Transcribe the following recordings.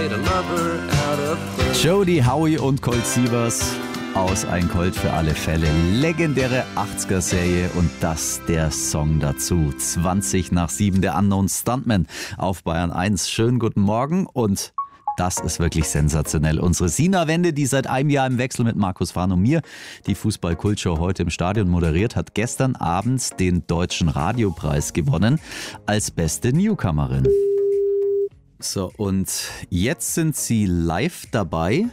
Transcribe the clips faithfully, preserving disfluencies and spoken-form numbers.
Jody Howie und Colt Sievers aus Ein Colt für alle Fälle. Legendäre achtziger-Serie und das der Song dazu. zwanzig nach sieben, der Unknown Stuntman auf Bayern eins. Schönen guten Morgen und das ist wirklich sensationell. Unsere Sina Wende, die seit einem Jahr im Wechsel mit Markus Fahn und mir die Fußball-Kultshow heute im Stadion moderiert, hat gestern Abend den Deutschen Radiopreis gewonnen als beste Newcomerin. So, und jetzt sind sie live dabei,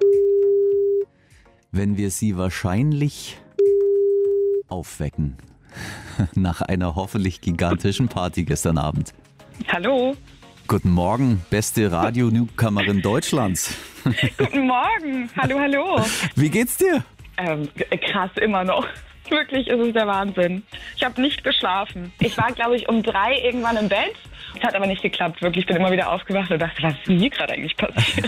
wenn wir sie wahrscheinlich aufwecken. Nach einer hoffentlich gigantischen Party gestern Abend. Hallo. Guten Morgen, beste Radio-Newcomerin Deutschlands. Guten Morgen. Hallo, hallo. Wie geht's dir? Ähm, krass, immer noch. Wirklich ist es der Wahnsinn. Ich habe nicht geschlafen. Ich war, glaube ich, um drei irgendwann im Bett. Es hat aber nicht geklappt, wirklich. Ich bin immer wieder aufgewacht und dachte, was ist denn hier gerade eigentlich passiert?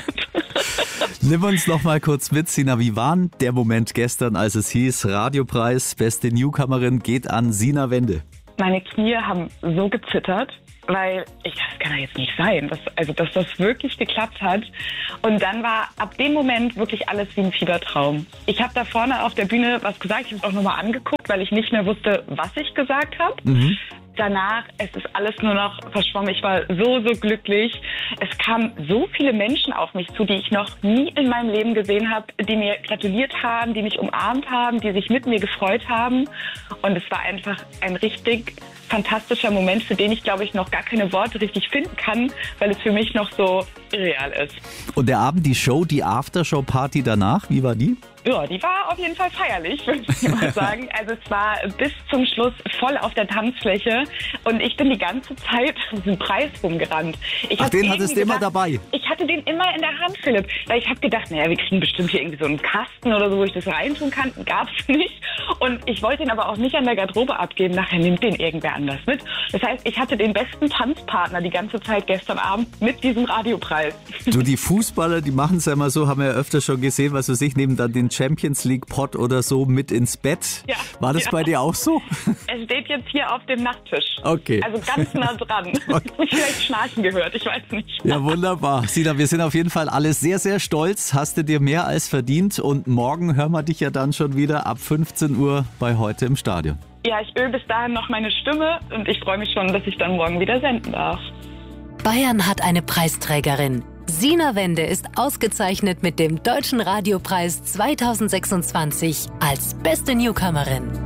Nimm uns noch mal kurz mit, Sina. Wie war der Moment gestern, als es hieß, Radiopreis, beste Newcomerin geht an Sina Wende? Meine Knie haben so gezittert, weil ich, das kann ja jetzt nicht sein, dass, also dass das wirklich geklappt hat. Und dann war ab dem Moment wirklich alles wie ein Fiebertraum. Ich habe da vorne auf der Bühne was gesagt, ich habe es auch nochmal angeguckt, weil ich nicht mehr wusste, was ich gesagt habe. Mhm. Danach, es ist alles nur noch verschwommen. Ich war so, so glücklich. Es kamen so viele Menschen auf mich zu, die ich noch nie in meinem Leben gesehen habe, die mir gratuliert haben, die mich umarmt haben, die sich mit mir gefreut haben. Und es war einfach ein richtig fantastischer Moment, für den ich, glaube ich, noch gar keine Worte richtig finden kann, weil es für mich noch so irreal ist. Und der Abend, die Show, die Aftershow-Party danach, wie war die? Ja, die war auf jeden Fall feierlich, würde ich mal sagen. Also es war bis zum Schluss voll auf der Tanzfläche und ich bin die ganze Zeit um den Preis rumgerannt. Ich Ach, den hattest du immer dabei? Ich hatte den immer in der Hand, Philipp. Weil ich habe gedacht, naja, wir kriegen bestimmt hier irgendwie so einen Kasten oder so, wo ich das reintun kann. Gab's nicht. Und ich wollte ihn aber auch nicht an der Garderobe abgeben. Nachher nimmt den irgendwer anders mit. Das heißt, ich hatte den besten Tanzpartner die ganze Zeit gestern Abend mit diesem Radiopreis. Du, die Fußballer, die machen es ja immer so, haben wir ja öfter schon gesehen, was weiß ich, nehmen dann den Champions League Pot oder so mit ins Bett. Ja, war das ja. bei dir auch so? Es steht jetzt hier auf dem Nachttisch. Okay. Also ganz nah dran. Okay. Vielleicht Schnarchen gehört, ich weiß nicht. Ja, wunderbar. Sina, wir sind auf jeden Fall alle sehr, sehr stolz. Hast du dir mehr als verdient und morgen hören wir dich ja dann schon wieder ab fünfzehn Uhr bei Heute im Stadion. Ja, ich öle bis dahin noch meine Stimme und ich freue mich schon, dass ich dann morgen wieder senden darf. Bayern hat eine Preisträgerin. Sina Wende ist ausgezeichnet mit dem Deutschen Radiopreis zweitausendsechsundzwanzig als beste Newcomerin.